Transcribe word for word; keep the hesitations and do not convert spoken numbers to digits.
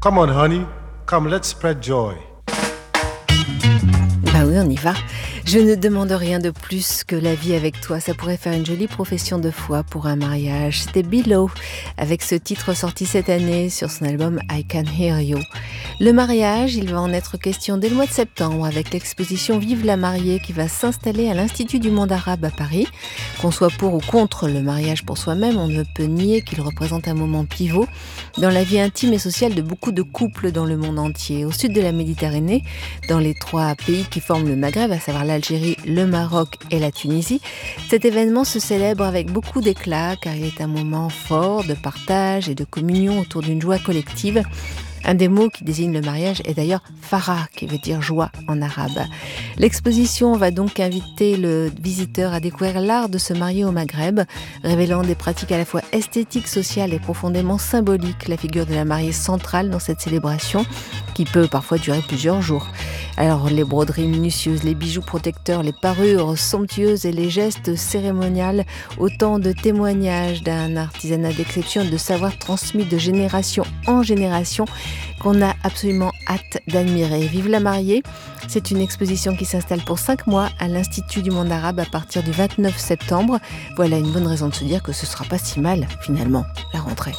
Come on, honey. Come, let's spread joy. Bah oui, on y va. Je ne demande rien de plus que la vie avec toi. Ça pourrait faire une jolie profession de foi pour un mariage. C'était Below, avec ce titre sorti cette année sur son album I Can Hear You. Le mariage, il va en être question dès le mois de septembre avec l'exposition Vive la mariée qui va s'installer à l'Institut du monde arabe à Paris. Qu'on soit pour ou contre le mariage pour soi-même, on ne peut nier qu'il représente un moment pivot dans la vie intime et sociale de beaucoup de couples dans le monde entier. Au sud de la Méditerranée, dans les trois pays qui forment le Maghreb, à savoir l'Algérie, le Maroc et la Tunisie, cet événement se célèbre avec beaucoup d'éclat car il est un moment fort de partage et de communion autour d'une joie collective. Un des mots qui désigne le mariage est d'ailleurs farah, qui veut dire joie en arabe. L'exposition va donc inviter le visiteur à découvrir l'art de se marier au Maghreb, révélant des pratiques à la fois esthétiques, sociales et profondément symboliques. La figure de la mariée centrale dans cette célébration, qui peut parfois durer plusieurs jours. Alors les broderies minutieuses, les bijoux protecteurs, les parures somptueuses et les gestes cérémoniaux, autant de témoignages d'un artisanat d'exception et de savoir transmis de génération en génération qu'on a absolument hâte d'admirer. Vive la mariée, c'est une exposition qui s'installe pour cinq mois à l'Institut du monde arabe à partir du vingt-neuf septembre. Voilà une bonne raison de se dire que ce ne sera pas si mal finalement, la rentrée.